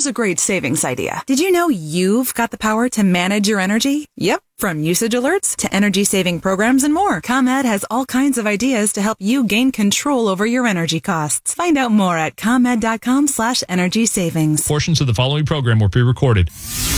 Here's a great savings idea. Did you know you've got the power to manage your energy? Yep. From usage alerts to energy-saving programs and more, ComEd has all kinds of ideas to help you gain control over your energy costs. Find out more at ComEd.com/energy savings. Portions of the following program were pre-recorded.